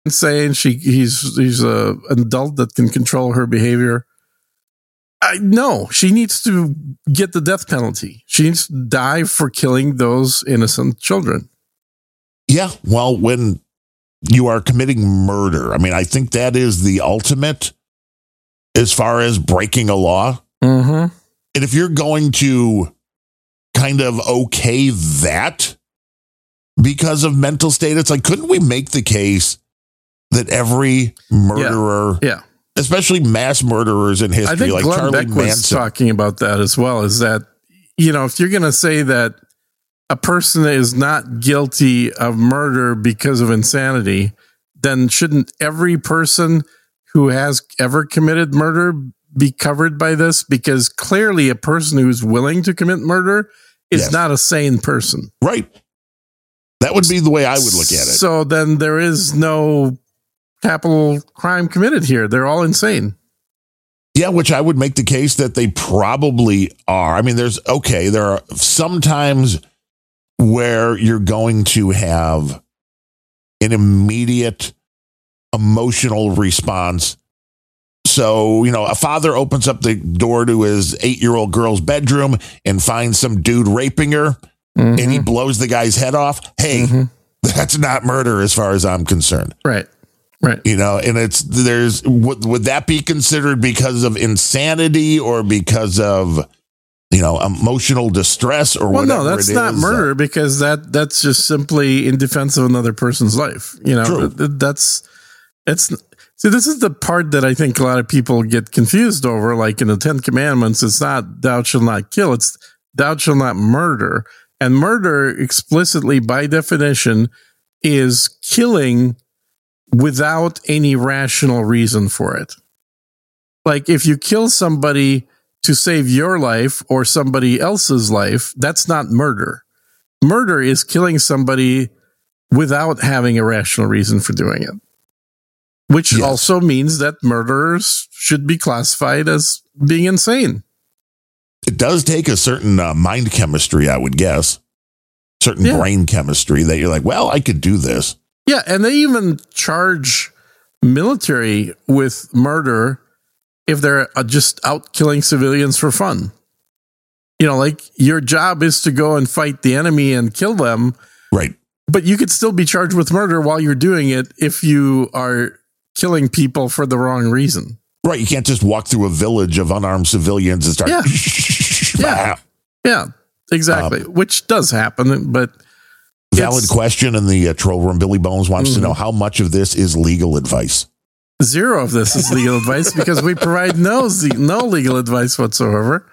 insane. He's an adult that can control her behavior. No, she needs to get the death penalty. She needs to die for killing those innocent children. Yeah, well, when you are committing murder, I mean, I think that is the ultimate as far as breaking a law. Mm-hmm. And if you're going to kind of okay that because of mental state, it's like, couldn't we make the case that every murderer, especially mass murderers in history, I think like Glenn Charlie Beck Manson, was talking about that as well, is that, if you're going to say that a person is not guilty of murder because of insanity, then shouldn't every person who has ever committed murder be covered by this? Because clearly a person who's willing to commit murder is not a sane person. Right. That would be the way I would look at it. So then there is no capital crime committed here. They're all insane. Yeah, which I would make the case that they probably are. I mean, there are sometimes where you're going to have an immediate emotional response. So, a father opens up the door to his 8-year-old girl's bedroom and finds some dude raping her, and he blows the guy's head off. Hey, that's not murder as far as I'm concerned. Right. And would that be considered because of insanity or because of, emotional distress or whatever? No, that's not murder, because that's just simply in defense of another person's life. True. See, this is the part that I think a lot of people get confused over. Like in the 10 Commandments, it's not thou shalt not kill, it's thou shalt not murder. And murder explicitly, by definition, is killing without any rational reason for it. Like if you kill somebody to save your life or somebody else's life, that's not murder. Murder is killing somebody without having a rational reason for doing it. Which also means that murderers should be classified as being insane. It does take a certain mind chemistry, I would guess. Certain brain chemistry that you're like, well, I could do this. Yeah, and they even charge military with murder if they're just out killing civilians for fun. Like your job is to go and fight the enemy and kill them. Right. But you could still be charged with murder while you're doing it if you are killing people for the wrong reason. Right. You can't just walk through a village of unarmed civilians and start. Yeah, exactly. Which does happen, but valid question in the troll room. Billy Bones wants to know how much of this is legal advice. 0 of this is legal advice because we provide no legal advice whatsoever.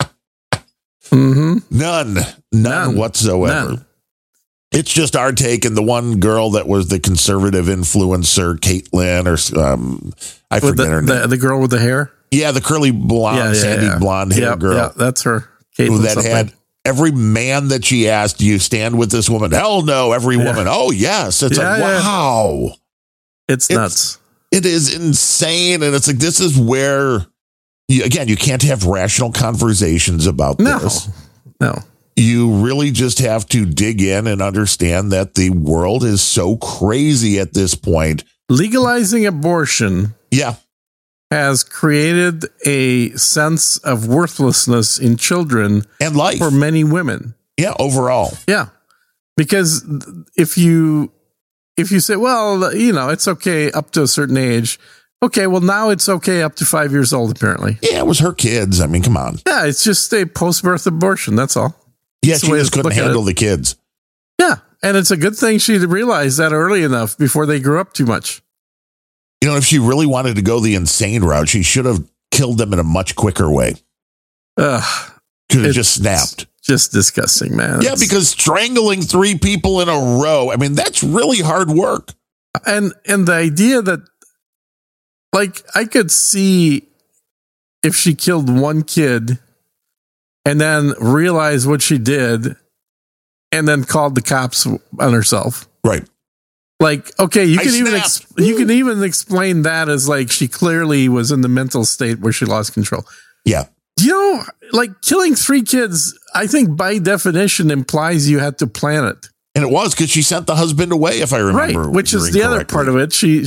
None whatsoever. None. It's just our take, and the one girl that was the conservative influencer, Caitlyn, or I forget her name. The girl with the hair? Yeah, the curly blonde, sandy blonde hair girl. Yeah, that's her. Caitlyn that something. Had every man that she asked, do you stand with this woman? Hell no. Every woman. Oh, yes. It's like, wow. It's nuts. It is insane. And it's like, this is where, you can't have rational conversations about this. No. You really just have to dig in and understand that the world is so crazy at this point. Legalizing abortion has created a sense of worthlessness in children and life for many women. Yeah, overall. Yeah. Because if you say, well, it's okay up to a certain age. Okay, well, now it's okay up to 5 years old, apparently. Yeah, it was her kids. I mean, come on. Yeah, it's just a post-birth abortion. That's all. Yeah, she just couldn't handle the kids. Yeah, and it's a good thing she realized that early enough before they grew up too much. If she really wanted to go the insane route, she should have killed them in a much quicker way. Could have just snapped. Just disgusting, man. Yeah, because strangling 3 people in a row, I mean, that's really hard work. And the idea that, like, I could see if she killed one kid and then realized what she did and then called the cops on herself. Right. Like, okay, you can even explain that as like she clearly was in the mental state where she lost control. Yeah. Like killing 3 kids, I think by definition implies you had to plan it. And it was because she sent the husband away, if I remember. Right, which is the other part of it. She